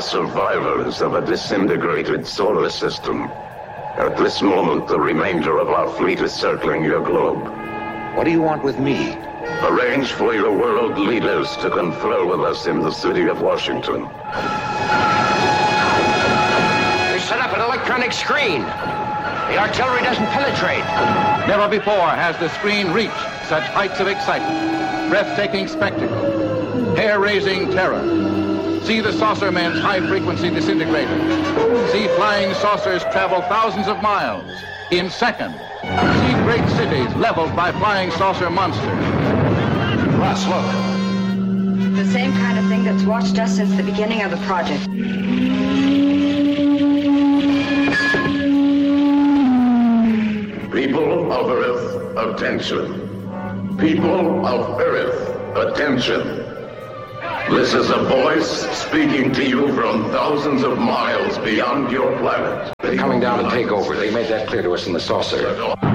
the survivors of a disintegrated solar system. At this moment, the remainder of our fleet is circling your globe. What do you want with me? Arrange for your world leaders to confer with us in the city of Washington. They set up an electronic screen. The artillery doesn't penetrate. Never before has the screen reached such heights of excitement, breathtaking spectacle, hair-raising terror. See the saucermen's high-frequency disintegrator. See flying saucers travel thousands of miles in seconds. See great cities leveled by flying saucer monsters. Russ, look. The same kind of thing that's watched us since the beginning of the project. People of Earth, attention. People of Earth, attention. This is a voice speaking to you from thousands of miles beyond your planet. They're coming down to take over. They made that clear to us in the saucer.